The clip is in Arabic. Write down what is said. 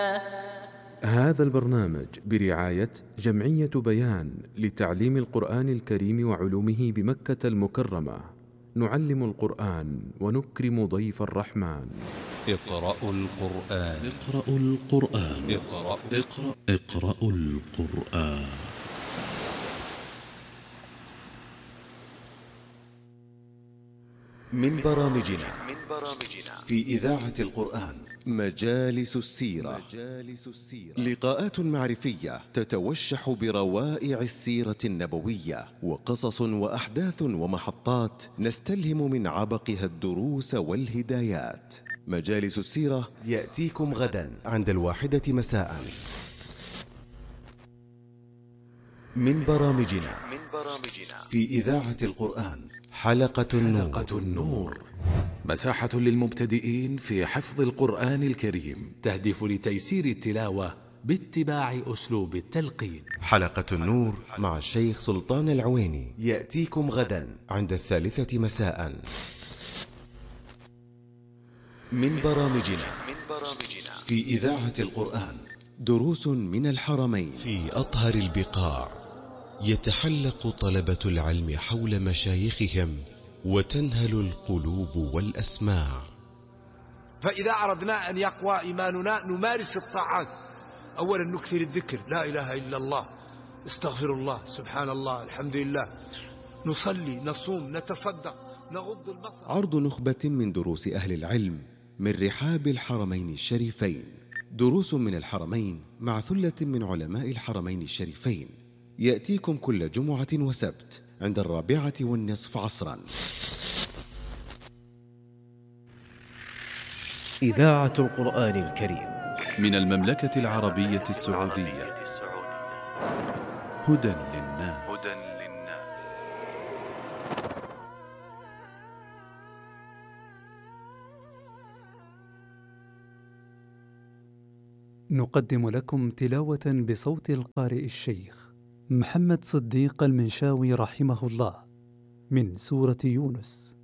هذا البرنامج برعاية جمعية بيان لتعليم القرآن الكريم وعلومه بمكة المكرمة. نعلم القرآن ونكرم ضيف الرحمن. اقرأوا القرآن. اقرأوا القرآن. اقرأوا القرآن. من برامجنا في إذاعة القرآن مجالس السيرة. لقاءات معرفية تتوشح بروائع السيرة النبوية، وقصص وأحداث ومحطات نستلهم من عبقها الدروس والهدايات. مجالس السيرة يأتيكم غدا عند 1 مساء. من برامجنا في إذاعة القرآن حلقة النور. مساحة للمبتدئين في حفظ القرآن الكريم، تهدف لتيسير التلاوة باتباع أسلوب التلقين. حلقة النور مع الشيخ سلطان العويني يأتيكم غدا عند 3 مساء. من برامجنا في إذاعة القرآن دروس من الحرمين. في أطهر البقاع يتحلق طلبة العلم حول مشايخهم وتنهل القلوب والأسماع. فإذا أردنا أن يقوى إيماننا نمارس الطاعات. أولا نكثر الذكر، لا إله إلا الله، استغفر الله، سبحان الله، الحمد لله، نصلي، نصوم، نتصدق، نغض البصر. عرض نخبة من دروس أهل العلم من رحاب الحرمين الشريفين. دروس من الحرمين مع ثلة من علماء الحرمين الشريفين، يأتيكم كل جمعة وسبت عند 4:15 عصرا. إذاعة القرآن الكريم من المملكة العربية السعودية. هدى للناس. نقدم لكم تلاوة بصوت القارئ الشيخ محمد صديق المنشاوي رحمه الله من سورة يونس.